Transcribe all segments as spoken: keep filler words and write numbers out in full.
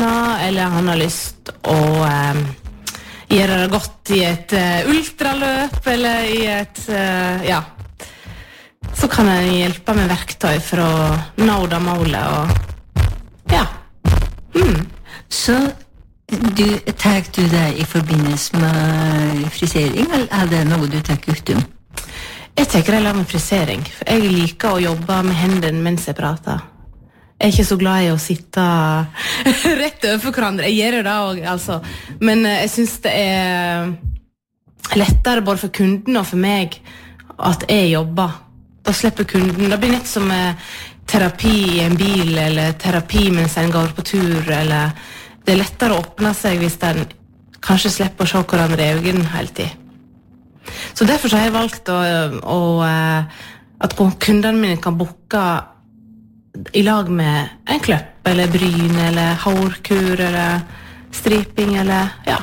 trener, eller han har lyst å eh, gjøre det godt i et uh, ultraløp, eller i et, uh, ja, så kan jeg hjelpe med verktøy for å nå det målet, og ja. Mm. Så du, tar du det i forbindelse med frisering, eller er det noe du tar utom? Jeg tenker det med frisering, for jeg liker å jobbe med hendene mens jeg prater. Jeg er ikke så glad i å sitte rett overfor hverandre. Jeg gjør jo det også, altså. Men jeg synes det er lettere både for kunden og for meg at jeg jobber. Da slipper kunden. Det blir nett som terapi i en bil, eller terapi mens en går på tur, eller det er lettere å åpne seg hvis en kanskje slipper å se hverandre i øynene hele tiden. Så derfor har jeg valgt å, å, at kundene mine kan booke i lag med en kløpp, eller bryn, eller hårkur, eller striping, eller ja.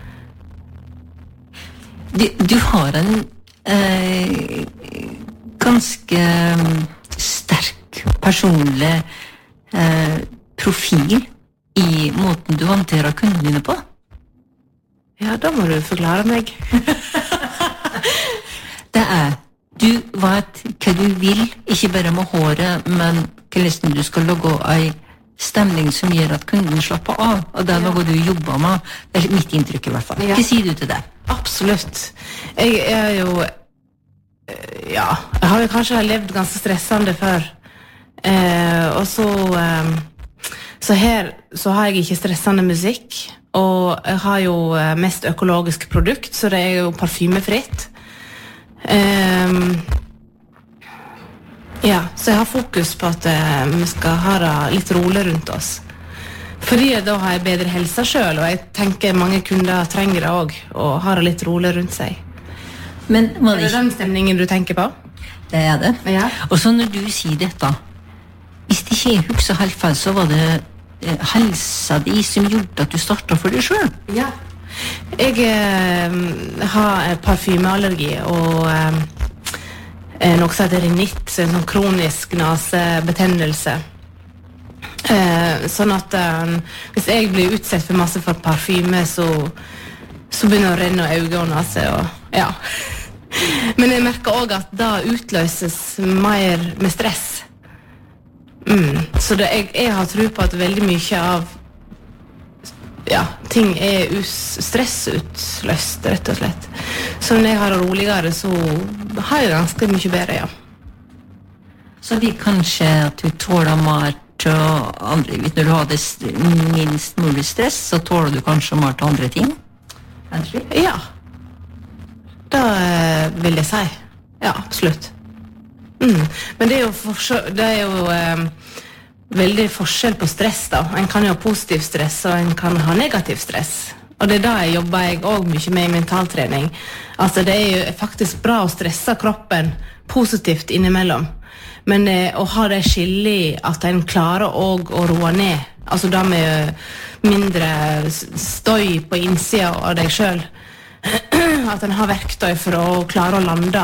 Du, du har en eh, ganske sterk personlig eh, profil i måten du håndterer kundene dine på. Ja, da må du forklare meg. Det er, du vet hva du vil, ikke bare med håret, men hvordan du skal lage en stemning som gjør at kunden slapper av, og det er noe du jobber med. Det er mitt inntrykk i hvert fall. Hva sier du til det? Absolutt. Jeg er jo, ja, jeg har jo kanskje levd ganske stressende før. Eh, og så, eh, så her så har jeg ikke stressende musikk, og jeg har jo mest økologisk produkt, så det er jo parfymefritt. Um, ja, så jeg har fokus på at uh, vi skal ha det litt rolig rundt oss. Fordi da har jeg bedre helse selv, og jeg tenker mange kunder trenger det også, og har det litt rolig rundt seg. Men er det den stemningen du tenker på? Det er det. Ja. Og så når du sier dette, hvis det ikke er husk og helfall, så var det eh, helsa di som gjorde at du startet for deg selv. Ja. Jeg eh, har parfymeallergi og eh, noe som heter rinitt, en sånn kronisk nasebetennelse. Eh, sånn at eh, hvis jeg blir utsatt for masse for parfyme, så, så begynner det å renne øyne og nase. Og, ja. Men jeg merker også at da utløses mer med stress. Mm. Så det, jeg, jeg har tro på at veldig mye av ja, ting er stressutløst, rett og slett. Så når jeg har det roligere, så har jeg ganske mye bedre, ja. Så det kanskje at du tåler mer til andre, når du har det minst mulig stress, så tåler du kanskje mer til andre ting? Ja. Da vil jeg si. Ja, absolutt. Mm. Men det er jo, for, det er jo eh, veldig forskjell på stress da. En kan jo ha positiv stress, og en kan ha negativ stress. Og det er da jeg jobber jeg også mye med i mentaltrening. Altså det er jo faktisk bra å stresse kroppen positivt innimellom. Men eh, å ha det skillig at en klarer også å roe ned. Altså da med mindre støy på innsida av deg selv. At en har verktøy for å klare å lande.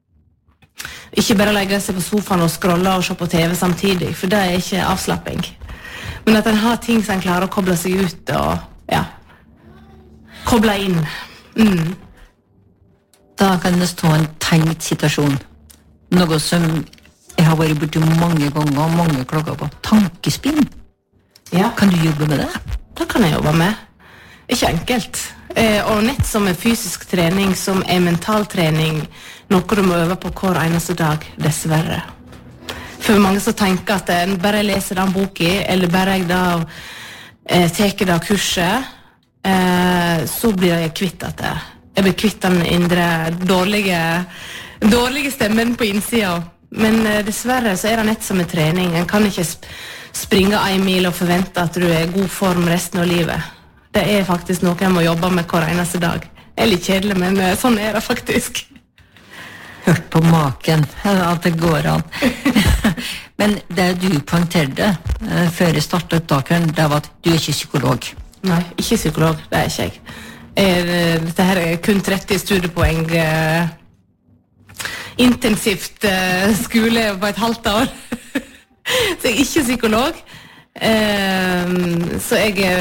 Ikke bare legge seg på sofaen og scrolle og se på T V samtidig, for det er ikke avslapping. Men at en har ting som en klarer å koble seg ut og, ja, koble inn. Mm. Da kan det stå en tenkt situasjon. Noe som jeg har vært borti mange ganger, og mange klager på. Tankespinn. Ja. Kan du jobbe med det? Det kan jeg jobbe med. Ikke enkelt. Eh, og nett som er fysisk trening, som er mentaltrening, noe du må øve på hver eneste dag, dessverre. For mange som tenker at en bare leser den boken, eller bare jeg da eh, teker det kurset, eh, så blir jeg kvitt at det. Jeg blir kvitt den indre dårlige, dårlige stemmen på innsida. Men eh, dessverre så er det nett som en trening. En kan ikke sp- springe en mil og forvente at du er i god form resten av livet. Det er faktisk noe jeg må jobbe med hver eneste dag. Det er litt kjedelig, men eh, sånn er det faktisk. Hørt på maken, at det går an. Men det du poengterte uh, før jeg startet opptakeren, det var at du er ikke psykolog. Nei, ikke psykolog, det er ikke jeg. jeg dette her er kun tretti studiepoeng. Uh, intensivt uh, skole på et halvt år. Så jeg er ikke psykolog. Uh, så jeg